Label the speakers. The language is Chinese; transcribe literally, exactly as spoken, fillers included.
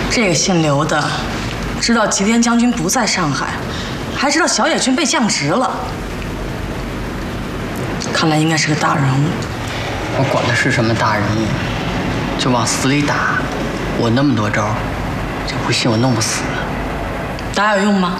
Speaker 1: 这个姓刘的，知道吉田将军不在上海，还知道小野君被降职了。看来应该是个大人物。
Speaker 2: 我管他是什么大人物，就往死里打。我那么多招，就不信我弄不死。
Speaker 1: 打有用吗？